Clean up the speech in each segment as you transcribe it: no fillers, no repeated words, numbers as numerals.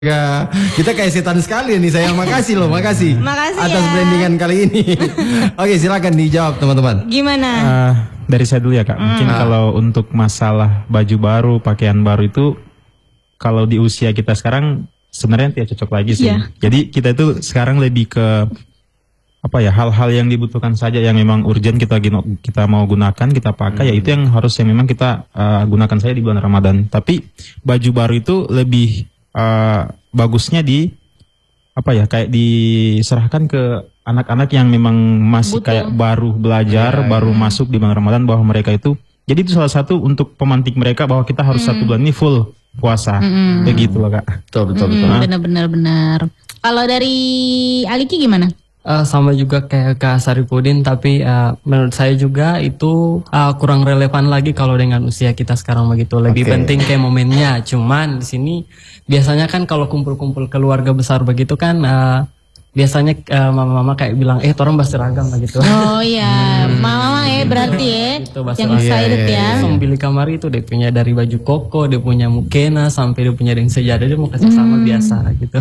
Ya, kita kayak setan sekali nih saya. Makasih loh, makasih. Makasih atas ya. brandingan kali ini. Oke, silakan dijawab teman-teman. Gimana? Dari saya dulu ya Kak. Mungkin kalau untuk masalah baju baru, pakaian baru itu kalau di usia kita sekarang sebenarnya tidak cocok lagi sih. Iya. Jadi kita itu sekarang lebih ke apa ya, hal-hal yang dibutuhkan saja yang memang urgent kita mau gunakan, kita pakai ya itu yang harus yang memang kita gunakan saja di bulan Ramadan. Tapi baju baru itu lebih bagusnya di apa ya, kayak diserahkan ke anak-anak yang memang masih kayak baru belajar, baru masuk di bulan Ramadan, bahwa mereka itu jadi itu salah satu untuk pemantik mereka bahwa kita harus 1 bulan ini full puasa. Begitu loh Kak. Betul. Benar. Kalau dari Aliki gimana? Sama juga kayak Kak Saripudin, tapi menurut saya juga itu kurang relevan lagi kalau dengan usia kita sekarang begitu. Lebih penting kayak momennya. Cuman di sini biasanya kan kalau kumpul-kumpul keluarga besar begitu kan biasanya mama-mama kayak bilang torang berseragam begitu. Oh iya, mama berarti ya. Gitu, yang excited ya. Langsung pilih kamar itu dia punya dari baju koko, dia punya mukena, sampai dia punya dengan sejadah, dia mau kasih sama biasa gitu.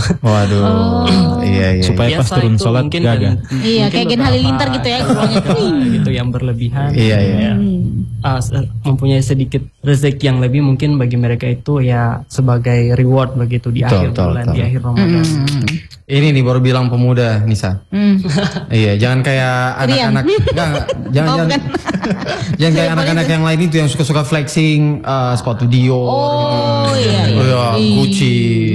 Waduh. Iya. Supaya pas Biasa turun itu sholat mungkin gagal. Iya, kayak Gen Halilintar gitu ya. Gitu yang berlebihan. Iya. Mempunyai sedikit rezeki yang lebih mungkin bagi mereka itu ya sebagai reward begitu di akhir bulan, di akhir Ramadan. Ini nih baru bilang pemuda, Nisa. Iya, jangan kayak anak-anak. Jangan kayak anak-anak yang lain itu yang suka flexing sepatu Dior. Oh iya. Gucci.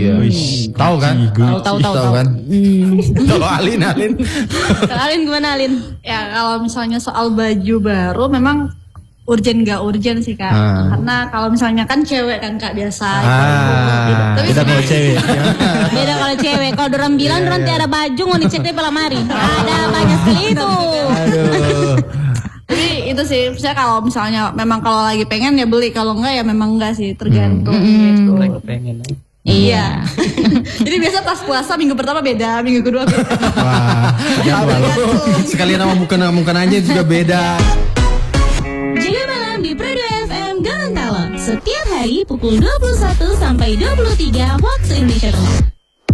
Tahu kan? Tahu kan? Kalau Alin. Kalau Alin gimana Alin? Ya kalau misalnya soal baju baru memang urgent gak urgent sih Kak. Karena kalau misalnya kan cewek kan Kak biasa. Tapi Kita kalau cewek. Beda kalau cewek. Kalau dorang bilang dorang tiada baju mau dicek di lemari. Ada banyak sekali itu. Jadi itu sih, misalnya kalau misalnya memang kalau lagi pengen ya beli, kalau enggak ya memang enggak sih, tergantung gitu. Lagi pengen. Iya. Jadi biasa pas puasa minggu pertama beda, minggu kedua beda. Wah, sekalian nama bukan aja juga beda. Jaga malam di Prado FM Gorontalo. Setiap hari pukul 21 sampai 23 waktu Indonesia Tengah.